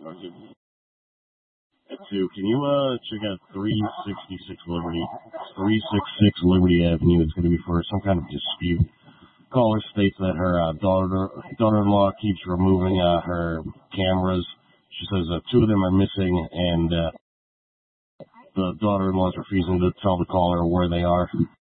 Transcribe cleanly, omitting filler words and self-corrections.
Can you check out 366 Liberty, 366 Liberty Avenue? It's going to be for some kind of dispute. Caller states that her daughter-in-law keeps removing her cameras. She says 2 of them are missing, and the daughter-in-law is refusing to tell the caller where they are.